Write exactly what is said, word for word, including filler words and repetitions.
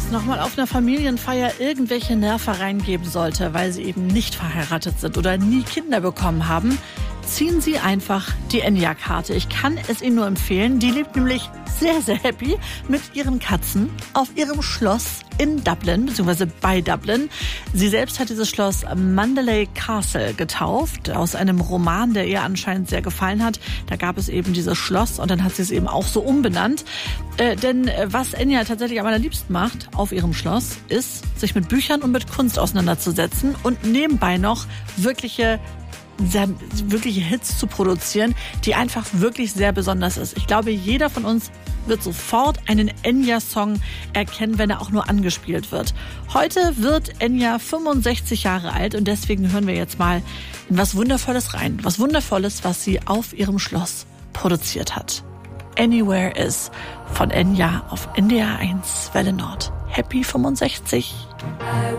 jetzt nochmal auf einer Familienfeier irgendwelche Nervereien geben sollte, weil sie eben nicht verheiratet sind oder nie Kinder bekommen haben, ziehen Sie einfach die Enya-Karte. Ich kann es Ihnen nur empfehlen. Die lebt nämlich sehr, sehr happy mit ihren Katzen auf ihrem Schloss in Dublin, beziehungsweise bei Dublin. Sie selbst hat dieses Schloss Mandalay Castle getauft, aus einem Roman, der ihr anscheinend sehr gefallen hat. Da gab es eben dieses Schloss und dann hat sie es eben auch so umbenannt. Äh, denn was Enya tatsächlich am allerliebsten macht auf ihrem Schloss, ist, sich mit Büchern und mit Kunst auseinanderzusetzen und nebenbei noch wirkliche Sehr, wirkliche Hits zu produzieren, die einfach wirklich sehr besonders ist. Ich glaube, jeder von uns wird sofort einen Enya-Song erkennen, wenn er auch nur angespielt wird. Heute wird Enya fünfundsechzig Jahre alt und deswegen hören wir jetzt mal in was Wundervolles rein. Was Wundervolles, was sie auf ihrem Schloss produziert hat. Anywhere Is von Enya auf N D R eins Welle Nord. Happy fünfundsechzig.